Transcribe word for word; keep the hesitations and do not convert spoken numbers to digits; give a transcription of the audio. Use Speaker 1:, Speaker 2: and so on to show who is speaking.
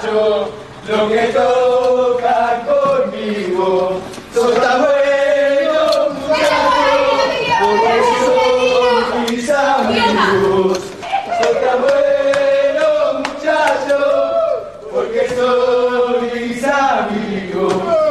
Speaker 1: muchacho, lo que toca conmigo. Sos tan bueno, muchacho, porque son mis amigos. Sos tan bueno, muchacho, porque son mis amigos.